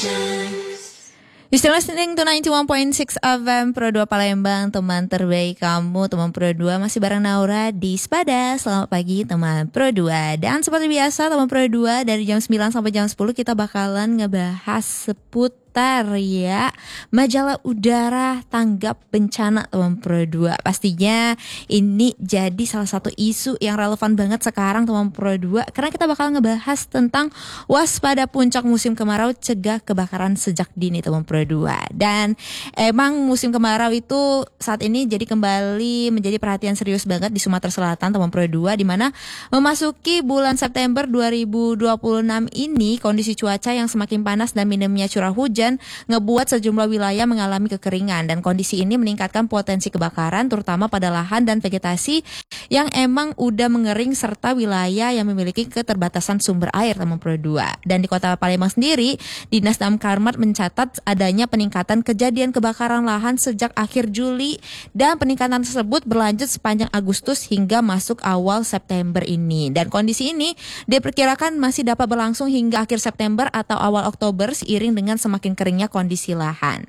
You still listening to 91.6 FM Pro 2 Palembang, teman terbaik kamu, teman Pro 2 masih bareng Naura di Sepada. Selamat pagi teman Pro 2. Dan seperti biasa teman Pro 2 dari jam 9 sampai jam 10 kita bakalan ngebahas seputar ya majalah udara tanggap bencana teman Pro 2. Pastinya ini jadi salah satu isu yang relevan banget sekarang teman Pro 2 karena kita bakal ngebahas tentang waspada puncak musim kemarau, cegah kebakaran sejak dini teman Pro 2. Dan emang musim kemarau itu saat ini jadi kembali menjadi perhatian serius banget di Sumatera Selatan teman Pro 2, di mana memasuki bulan September 2026 ini kondisi cuaca yang semakin panas dan minimnya curah hujan ngebuat sejumlah wilayah mengalami kekeringan, dan kondisi ini meningkatkan potensi kebakaran terutama pada lahan dan vegetasi yang emang udah mengering serta wilayah yang memiliki keterbatasan sumber air teman Pro 2. Dan di Kota Palembang sendiri, Dinas Damkarmat mencatat adanya peningkatan kejadian kebakaran lahan sejak akhir Juli, dan peningkatan tersebut berlanjut sepanjang Agustus hingga masuk awal September ini. Dan kondisi ini diperkirakan masih dapat berlangsung hingga akhir September atau awal Oktober seiring dengan semakin keringnya kondisi lahan.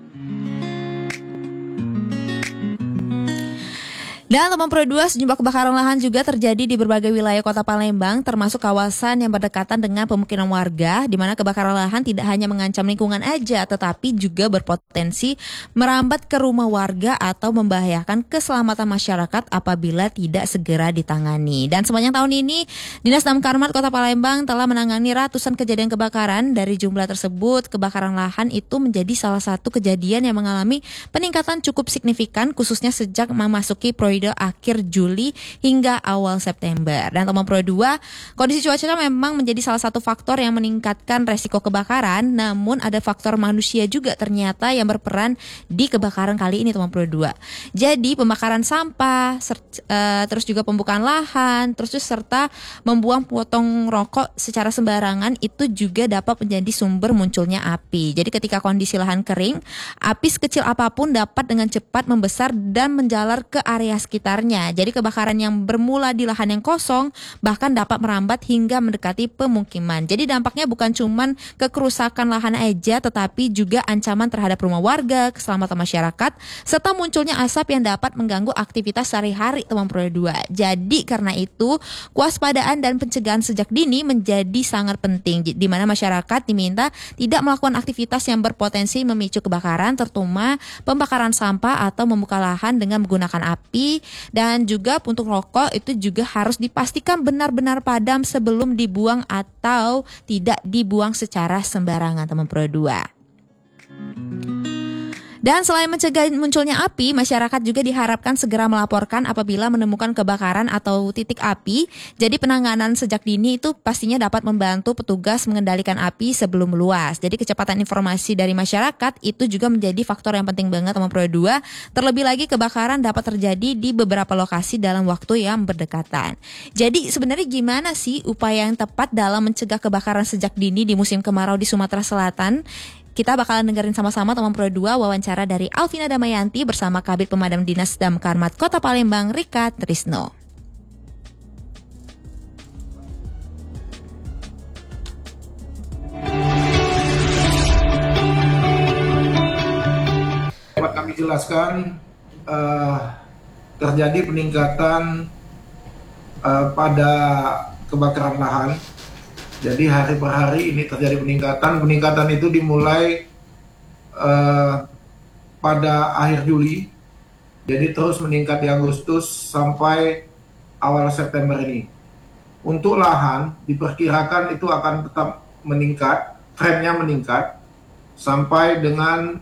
Dan teman Pro 2, sejumlah kebakaran lahan juga terjadi di berbagai wilayah Kota Palembang, termasuk kawasan yang berdekatan dengan pemukiman warga, di mana kebakaran lahan tidak hanya mengancam lingkungan aja, tetapi juga berpotensi merambat ke rumah warga atau membahayakan keselamatan masyarakat apabila tidak segera ditangani. Dan sepanjang tahun ini, Dinas Damkarmat Kota Palembang telah menangani ratusan kejadian kebakaran. Dari jumlah tersebut, kebakaran lahan itu menjadi salah satu kejadian yang mengalami peningkatan cukup signifikan, khususnya sejak memasuki akhir Juli hingga awal September. Dan teman Pro 2, kondisi cuaca memang menjadi salah satu faktor yang meningkatkan resiko kebakaran, namun ada faktor manusia juga ternyata yang berperan di kebakaran kali ini teman Pro 2. Jadi pembakaran sampah, terus juga pembukaan lahan, terus serta membuang potong rokok secara sembarangan itu juga dapat menjadi sumber munculnya api. Jadi ketika kondisi lahan kering, api sekecil apapun dapat dengan cepat membesar dan menjalar ke area sekitarnya. Jadi kebakaran yang bermula di lahan yang kosong bahkan dapat merambat hingga mendekati pemukiman. Jadi dampaknya bukan cuman ke kerusakan lahan aja, tetapi juga ancaman terhadap rumah warga, keselamatan masyarakat, serta munculnya asap yang dapat mengganggu aktivitas sehari-hari teman Pro 2. Jadi karena itu kewaspadaan dan pencegahan sejak dini menjadi sangat penting, di mana masyarakat diminta tidak melakukan aktivitas yang berpotensi memicu kebakaran, terutama pembakaran sampah atau membuka lahan dengan menggunakan api. Dan juga untuk rokok itu juga harus dipastikan benar-benar padam sebelum dibuang atau tidak dibuang secara sembarangan teman Pro 2. Dan selain mencegah munculnya api, masyarakat juga diharapkan segera melaporkan apabila menemukan kebakaran atau titik api. Jadi penanganan sejak dini itu pastinya dapat membantu petugas mengendalikan api sebelum meluas. Jadi kecepatan informasi dari masyarakat itu juga menjadi faktor yang penting banget teman Pro 2. Terlebih lagi kebakaran dapat terjadi di beberapa lokasi dalam waktu yang berdekatan. Jadi sebenarnya gimana sih upaya yang tepat dalam mencegah kebakaran sejak dini di musim kemarau di Sumatera Selatan? Kita bakalan dengerin sama-sama teman Pro 2 wawancara dari Alvina Damayanti bersama Kabid Pemadam Dinas Damkarmat Kota Palembang, Rika Trisno. Dapat kami jelaskan terjadi peningkatan pada kebakaran lahan. Jadi hari per hari ini terjadi peningkatan. Peningkatan itu dimulai pada akhir Juli. Jadi terus meningkat di Agustus sampai awal September ini. Untuk lahan diperkirakan itu akan tetap meningkat, trennya meningkat sampai dengan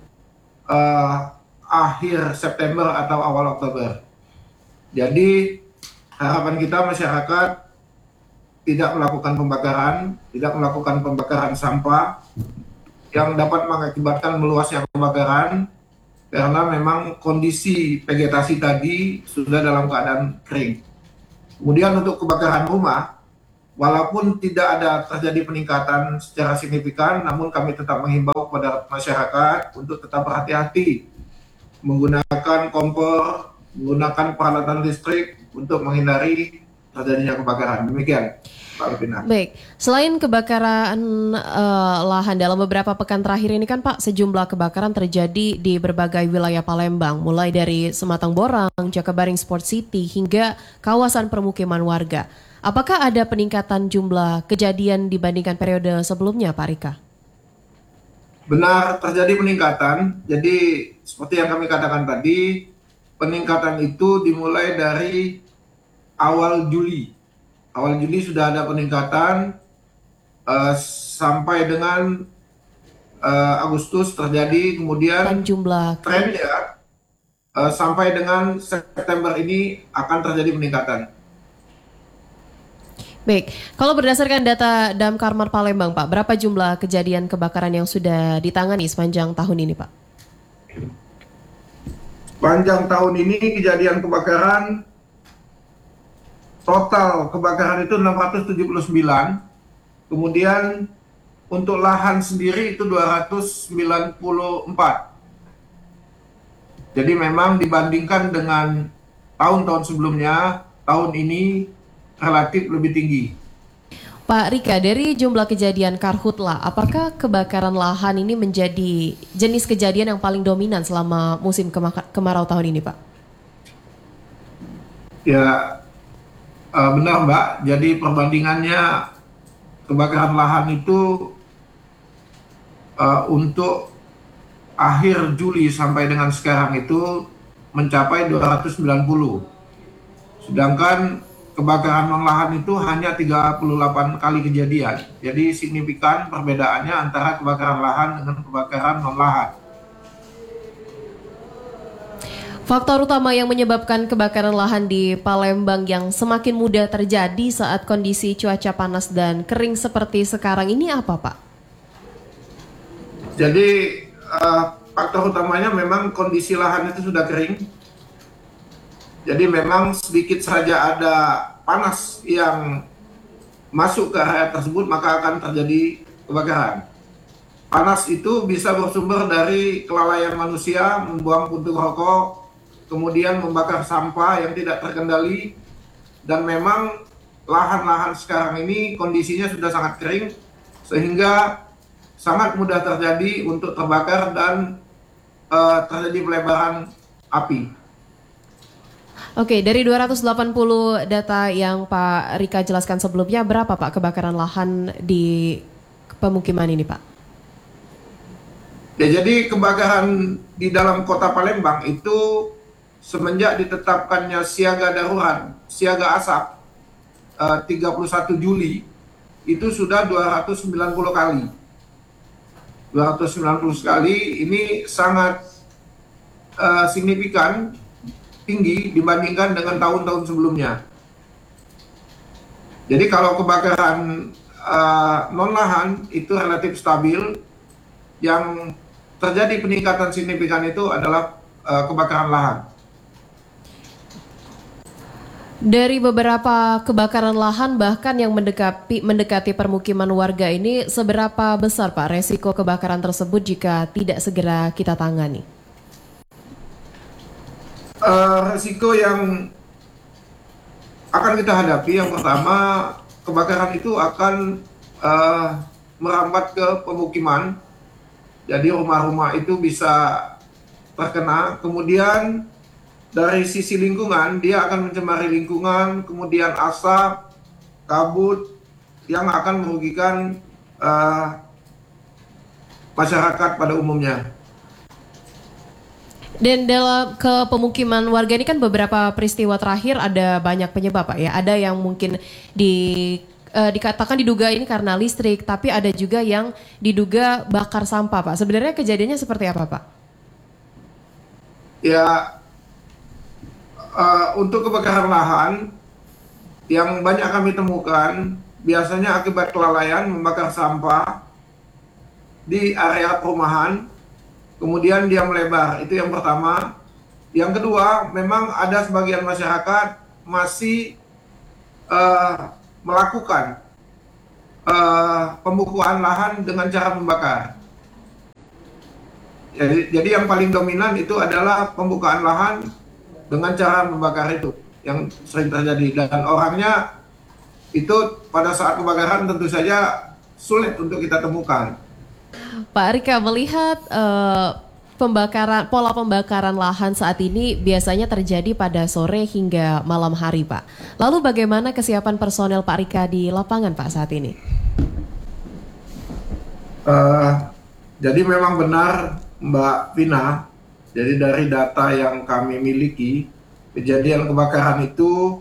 akhir September atau awal Oktober. Jadi harapan kita masyarakat tidak melakukan pembakaran sampah yang dapat mengakibatkan meluasnya kebakaran karena memang kondisi vegetasi tadi sudah dalam keadaan kering. Kemudian untuk kebakaran rumah, walaupun tidak ada terjadi peningkatan secara signifikan, namun kami tetap menghimbau kepada masyarakat untuk tetap berhati-hati menggunakan kompor, menggunakan peralatan listrik untuk menghindari terjadinya kebakaran. Demikian, Pak Lupina. Baik, selain kebakaran lahan dalam beberapa pekan terakhir ini kan Pak, sejumlah kebakaran terjadi di berbagai wilayah Palembang, mulai dari Sematang Borang, Jakabaring Sport City, hingga kawasan permukiman warga. Apakah ada peningkatan jumlah kejadian dibandingkan periode sebelumnya, Pak Rika? Benar, terjadi peningkatan. Jadi seperti yang kami katakan tadi, peningkatan itu dimulai dari awal Juli. Awal Juli sudah ada peningkatan sampai dengan Agustus terjadi, kemudian Jumlah trennya sampai dengan September ini akan terjadi peningkatan. Baik, kalau berdasarkan data Damkar Palembang, Pak, berapa jumlah kejadian kebakaran yang sudah ditangani sepanjang tahun ini, Pak? Panjang tahun ini kejadian kebakaran, total kebakaran itu 679, kemudian untuk lahan sendiri itu 294. Jadi memang dibandingkan dengan tahun-tahun sebelumnya, tahun ini relatif lebih tinggi. Pak Rika, dari jumlah kejadian karhutla, apakah kebakaran lahan ini menjadi jenis kejadian yang paling dominan selama musim kemarau tahun ini, Pak? Ya, benar Mbak. Jadi perbandingannya kebakaran lahan itu untuk akhir Juli sampai dengan sekarang itu mencapai 290. Sedangkan kebakaran non-lahan itu hanya 38 kali kejadian. Jadi signifikan perbedaannya antara kebakaran lahan dengan kebakaran non-lahan. Faktor utama yang menyebabkan kebakaran lahan di Palembang yang semakin mudah terjadi saat kondisi cuaca panas dan kering seperti sekarang ini apa, Pak? Jadi faktor utamanya memang kondisi lahan itu sudah kering. Jadi memang sedikit saja ada panas yang masuk ke area tersebut maka akan terjadi kebakaran. Panas itu bisa bersumber dari kelalaian manusia membuang puntung rokok, kemudian membakar sampah yang tidak terkendali, dan memang lahan-lahan sekarang ini kondisinya sudah sangat kering sehingga sangat mudah terjadi untuk terbakar dan terjadi pelebaran api. Oke, dari 280 data yang Pak Rika jelaskan sebelumnya, berapa Pak kebakaran lahan di pemukiman ini, Pak? Ya, jadi kebakaran di dalam kota Palembang itu semenjak ditetapkannya siaga darurat, siaga asap 31 Juli itu sudah 290 kali. 290 sekali, ini sangat signifikan, tinggi dibandingkan dengan tahun-tahun sebelumnya. Jadi kalau kebakaran non-lahan itu relatif stabil, yang terjadi peningkatan signifikan itu adalah kebakaran lahan. Dari beberapa kebakaran lahan bahkan yang mendekati permukiman warga ini, seberapa besar Pak resiko kebakaran tersebut jika tidak segera kita tangani? Resiko yang akan kita hadapi yang pertama, kebakaran itu akan merambat ke pemukiman, jadi rumah-rumah itu bisa terkena. Kemudian dari sisi lingkungan, dia akan mencemari lingkungan, kemudian asap, kabut yang akan merugikan masyarakat pada umumnya. Dan dalam ke pemukiman warga ini kan beberapa peristiwa terakhir ada banyak penyebab Pak ya. Ada yang mungkin dikatakan diduga ini karena listrik, tapi ada juga yang diduga bakar sampah Pak. Sebenarnya kejadiannya seperti apa Pak? Ya, untuk kebakaran lahan yang banyak kami temukan biasanya akibat kelalaian membakar sampah di area perumahan. Kemudian dia melebar, itu yang pertama. Yang kedua, memang ada sebagian masyarakat masih melakukan pembukuan lahan dengan cara membakar. Jadi yang paling dominan itu adalah pembukaan lahan dengan cara membakar itu. yang sering terjadi, dan orangnya itu pada saat kebakaran tentu saja sulit untuk kita temukan. Pak Rika, melihat pola pembakaran lahan saat ini biasanya terjadi pada sore hingga malam hari, Pak. Lalu bagaimana kesiapan personel Pak Rika di lapangan, Pak, saat ini? Jadi memang benar Mbak Vina, jadi dari data yang kami miliki, kejadian kebakaran itu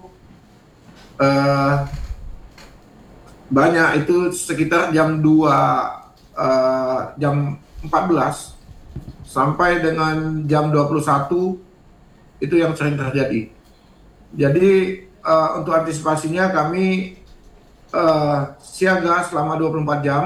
banyak, itu sekitar jam 14 sampai dengan jam 21 itu yang sering terjadi. Jadi untuk antisipasinya kami siaga selama 24 jam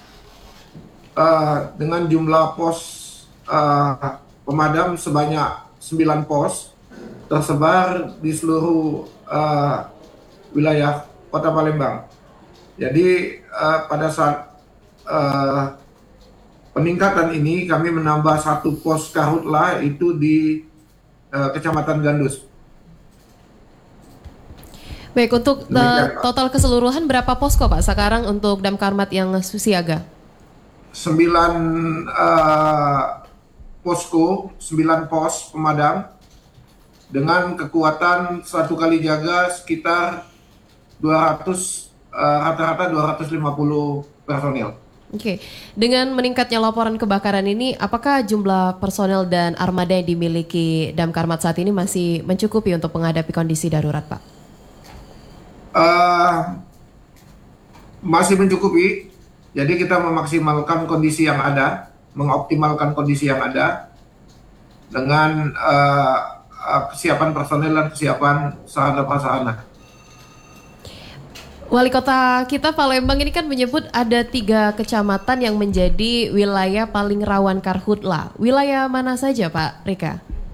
dengan jumlah pos pemadam sebanyak 9 pos tersebar di seluruh wilayah Kota Palembang. Jadi pada saat peningkatan ini kami menambah 1 pos karhutlah itu di Kecamatan Gandus. Baik, untuk total keseluruhan berapa posko, Pak, sekarang untuk Damkarmat yang siaga? 9 posko, 9 pos pemadam dengan kekuatan satu kali jaga sekitar 200, rata-rata 250 personel. Oke, dengan meningkatnya laporan kebakaran ini, apakah jumlah personel dan armada yang dimiliki Damkarmat saat ini masih mencukupi untuk menghadapi kondisi darurat, Pak? Masih mencukupi. Jadi kita memaksimalkan kondisi yang ada, mengoptimalkan kondisi yang ada dengan kesiapan personel dan kesiapan sarana prasarana. Wali Kota kita Palembang ini kan menyebut ada 3 kecamatan yang menjadi wilayah paling rawan karhutlah. Wilayah mana saja, Pak Rika?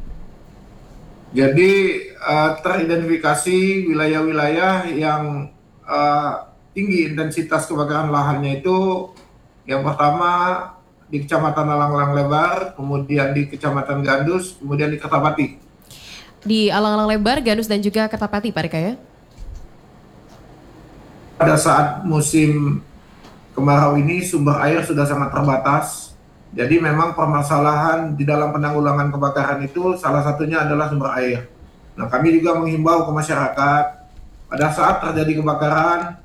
Jadi teridentifikasi wilayah-wilayah yang tinggi intensitas kebakaran lahannya itu, yang pertama di Kecamatan Alang-Alang Lebar, kemudian di Kecamatan Gandus, kemudian di Kertapati. Di Alang-Alang Lebar, Gandus dan juga Kertapati, Pak Rika, ya? Pada saat musim kemarau ini sumber air sudah sangat terbatas. Jadi memang permasalahan di dalam penanggulangan kebakaran itu salah satunya adalah sumber air. Nah, kami juga menghimbau ke masyarakat pada saat terjadi kebakaran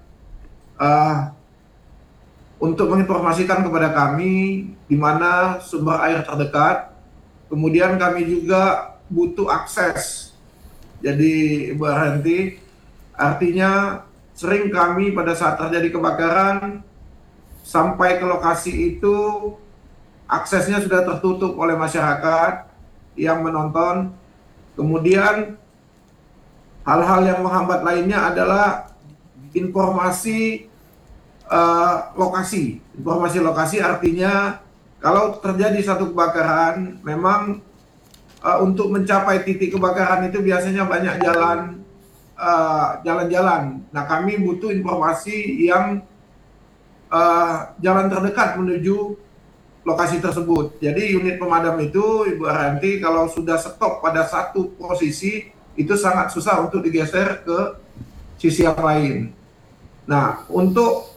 untuk menginformasikan kepada kami di mana sumber air terdekat. Kemudian kami juga butuh akses. Jadi Ibu Arhanti, artinya sering kami pada saat terjadi kebakaran sampai ke lokasi itu aksesnya sudah tertutup oleh masyarakat yang menonton. Kemudian hal-hal yang menghambat lainnya adalah informasi lokasi. Informasi lokasi artinya kalau terjadi satu kebakaran, memang untuk mencapai titik kebakaran itu biasanya banyak jalan-jalan. Nah, kami butuh informasi yang jalan terdekat menuju lokasi tersebut. Jadi unit pemadam itu, Ibu Arhanti, kalau sudah stop pada satu posisi, itu sangat susah untuk digeser ke sisi yang lain. Nah, untuk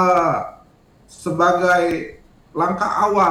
sebagai langkah awal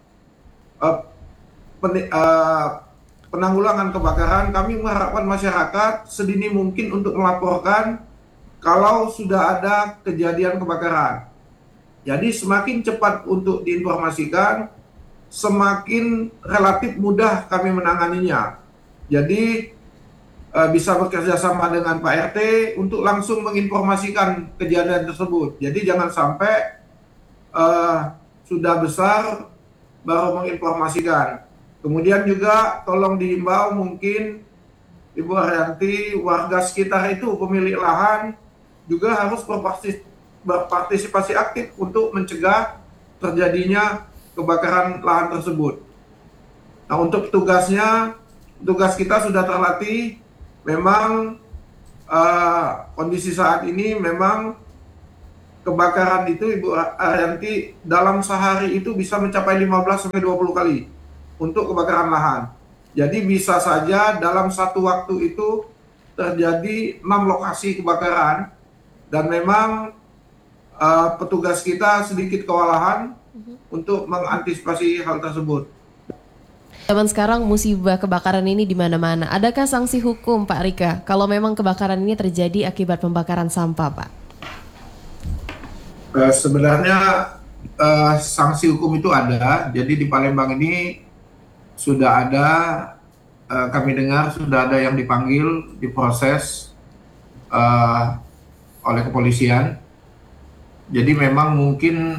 penanggulangan kebakaran, kami mengharapkan masyarakat sedini mungkin untuk melaporkan kalau sudah ada kejadian kebakaran. Jadi semakin cepat untuk diinformasikan, semakin relatif mudah kami menanganinya. Jadi bisa bekerja sama dengan Pak RT untuk langsung menginformasikan kejadian tersebut. Jadi jangan sampai sudah besar baru menginformasikan. Kemudian juga tolong diimbau mungkin Ibu Haryanti, warga sekitar itu, pemilik lahan juga harus berpartisipasi aktif untuk mencegah terjadinya kebakaran lahan tersebut. Nah, untuk tugas kita sudah terlatih. Memang kondisi saat ini memang kebakaran itu, Ibu Haryanti, dalam sehari itu bisa mencapai 15-20 kali untuk kebakaran lahan. Jadi bisa saja dalam satu waktu itu terjadi 6 lokasi kebakaran dan memang petugas kita sedikit kewalahan untuk mengantisipasi hal tersebut. Zaman sekarang musibah kebakaran ini di mana-mana. Adakah sanksi hukum, Pak Rika, kalau memang kebakaran ini terjadi akibat pembakaran sampah, Pak? Sebenarnya sanksi hukum itu ada. Jadi di Palembang ini sudah ada, kami dengar sudah ada yang dipanggil, diproses oleh kepolisian. Jadi memang mungkin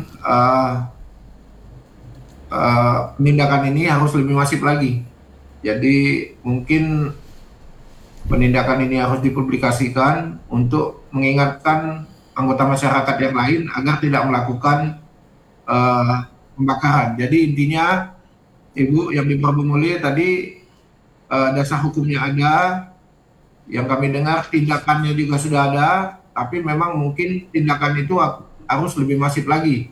penindakan ini harus lebih masif lagi. Jadi mungkin penindakan ini harus dipublikasikan untuk mengingatkan anggota masyarakat yang lain agar tidak melakukan pembakaran. Jadi intinya, Ibu yang dipermulia tadi, dasar hukumnya ada, yang kami dengar tindakannya juga sudah ada, tapi memang mungkin tindakan itu harus lebih masif lagi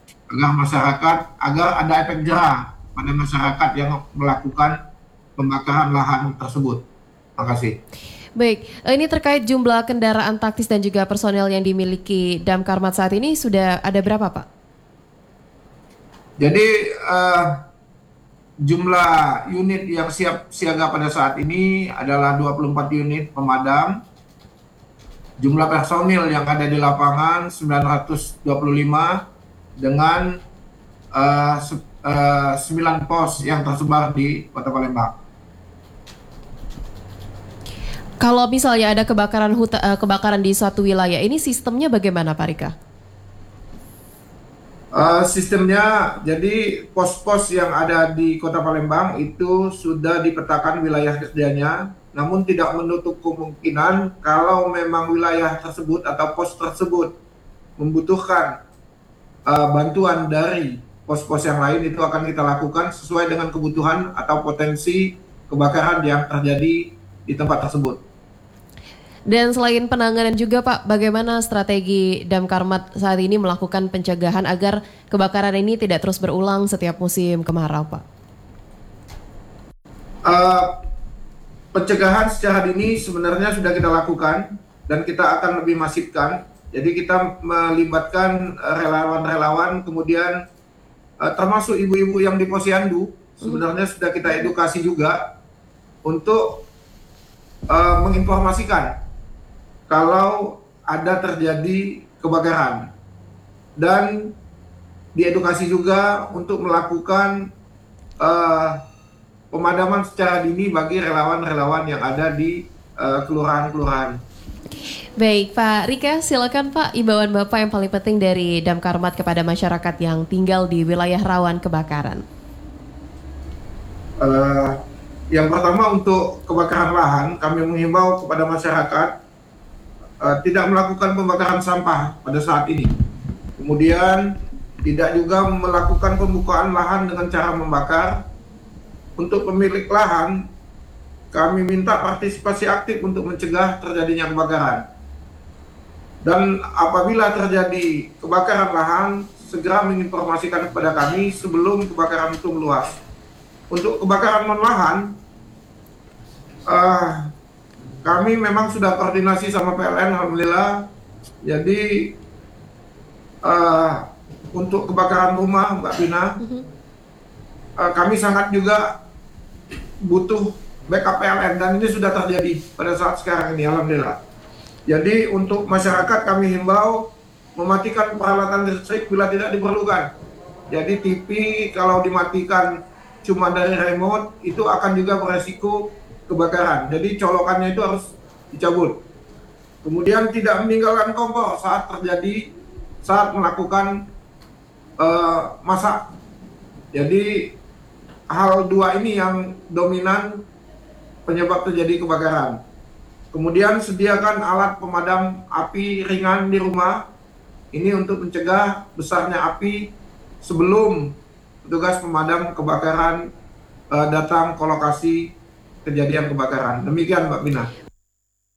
agar ada efek jerah pada masyarakat yang melakukan pembakaran lahan tersebut. Terima kasih. Baik, ini terkait jumlah kendaraan taktis dan juga personel yang dimiliki Damkarmat saat ini sudah ada berapa, Pak? Jadi jumlah unit yang siap siaga pada saat ini adalah 24 unit pemadam. Jumlah personil yang ada di lapangan 925 dengan 9 pos yang tersebar di Kota Palembang. Kalau misalnya ada kebakaran di suatu wilayah, ini sistemnya bagaimana, Pak Rika? Sistemnya, jadi pos-pos yang ada di Kota Palembang itu sudah dipetakan wilayah kerjanya, namun tidak menutup kemungkinan kalau memang wilayah tersebut atau pos tersebut membutuhkan bantuan dari pos-pos yang lain, itu akan kita lakukan sesuai dengan kebutuhan atau potensi kebakaran yang terjadi di tempat tersebut. Dan selain penanganan juga, Pak, bagaimana strategi Damkarmat saat ini melakukan pencegahan agar kebakaran ini tidak terus berulang setiap musim kemarau, Pak? Pencegahan secara dini sebenarnya sudah kita lakukan dan kita akan lebih masifkan. Jadi kita melibatkan relawan-relawan, kemudian termasuk ibu-ibu yang di posyandu, sebenarnya sudah kita edukasi juga untuk menginformasikan kalau ada terjadi kebakaran, dan diedukasi juga untuk melakukan pemadaman secara dini bagi relawan-relawan yang ada di kelurahan-kelurahan. Baik, Pak Rika, silakan Pak, imbauan Bapak yang paling penting dari Damkarmat kepada masyarakat yang tinggal di wilayah rawan kebakaran. Yang pertama, untuk kebakaran lahan, kami menghimbau kepada masyarakat tidak melakukan pembakaran sampah pada saat ini. Kemudian tidak juga melakukan pembukaan lahan dengan cara membakar. Untuk pemilik lahan, kami minta partisipasi aktif untuk mencegah terjadinya kebakaran. Dan apabila terjadi kebakaran lahan, segera menginformasikan kepada kami sebelum kebakaran itu meluas. Untuk kebakaran non-lahan, kami memang sudah koordinasi sama PLN, alhamdulillah. Jadi untuk kebakaran rumah, Mbak Pina, kami sangat juga butuh backup PLN, dan ini sudah terjadi pada saat sekarang ini, alhamdulillah. Jadi untuk masyarakat kami himbau mematikan peralatan listrik bila tidak diperlukan. Jadi TV kalau dimatikan cuma dari remote itu akan juga beresiko kebakaran. Jadi colokannya itu harus dicabut. Kemudian tidak meninggalkan kompor saat melakukan masak. Jadi hal dua ini yang dominan penyebab terjadi kebakaran. Kemudian sediakan alat pemadam api ringan di rumah. Ini untuk mencegah besarnya api sebelum petugas pemadam kebakaran datang ke lokasi kejadian kebakaran. Demikian, Mbak Bina.